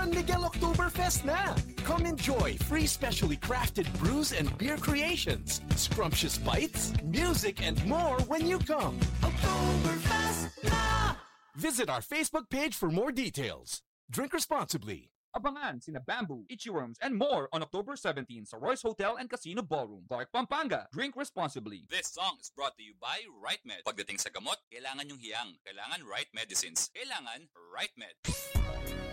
San Miguel Oktoberfest na! Come enjoy free specially crafted brews and beer creations, scrumptious bites, music, and more when you come. Oktoberfest na! Visit our Facebook page for more details. Drink responsibly. Abangan sina Bamboo, Ichiworms, and more on October 17 sa Royce Hotel and Casino Ballroom, Clark, Pampanga. Drink responsibly. This song is brought to you by RightMed. Pagdating sa gamot, kailangan yung hiyang. Kailangan right medicines. Kailangan RightMed.